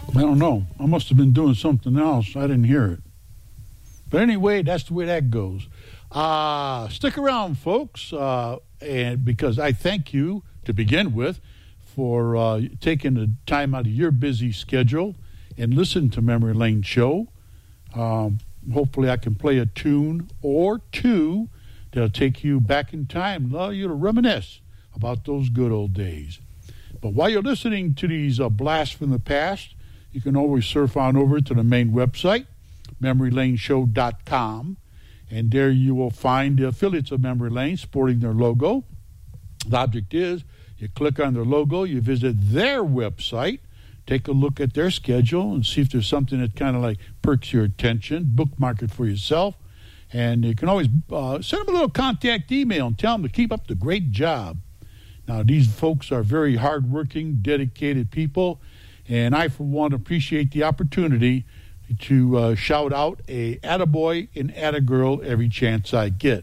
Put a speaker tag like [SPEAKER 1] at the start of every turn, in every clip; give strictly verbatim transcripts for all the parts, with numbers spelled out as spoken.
[SPEAKER 1] I don't know. I must have been doing something else. I didn't hear it. But anyway, that's the way that goes. Uh, stick around, folks, uh, and because I thank you to begin with for uh, taking the time out of your busy schedule and listen to Memory Lane Show. Um, hopefully I can play a tune or two that'll take you back in time, allow you to reminisce about those good old days. But while you're listening to these uh, blasts from the past, you can always surf on over to the main website, memory lane show dot com, and there you will find the affiliates of Memory Lane sporting their logo. The object is, you click on their logo, you visit their website, take a look at their schedule and see if there's something that kind of like perks your attention, bookmark it for yourself, and you can always uh, send them a little contact email and tell them to keep up the great job. Now, these folks are very hardworking, dedicated people, and I, for one, appreciate the opportunity to uh, shout out a attaboy and attagirl every chance I get.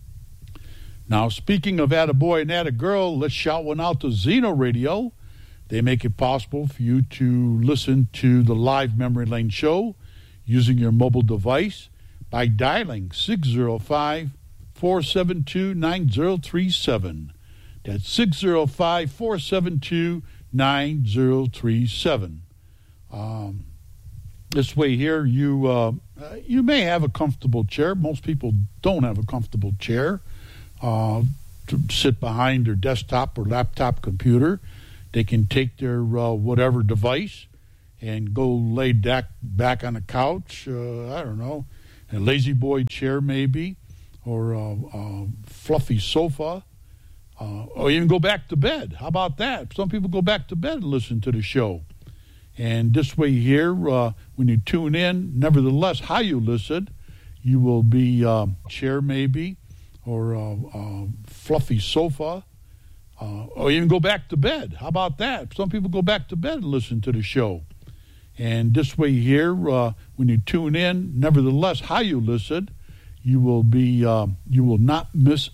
[SPEAKER 1] Now, speaking of attaboy and attagirl, let's shout one out to Zeno Radio. They make it possible for you to listen to the live Memory Lane Show using your mobile device by dialing six oh five, four seven two, nine oh three seven. That's six oh five, four seven two, nine oh three seven. Um, this way here, you uh, you may have a comfortable chair. Most people don't have a comfortable chair uh, to sit behind their desktop or laptop computer. They can take their uh, whatever device and go lay back, back on the couch, uh, I don't know, a lazy boy chair maybe, or a, a fluffy sofa. Uh, or even go back to bed. How about that? Some people go back to bed and listen to the show. And this way here, uh, when you tune in, nevertheless, how you listen, you will be uh, chair maybe, or a, a fluffy sofa, uh, or even go back to bed. How about that? Some people go back to bed and listen to the show. And this way here, uh, when you tune in, nevertheless, how you listen, you will be, uh, you will not miss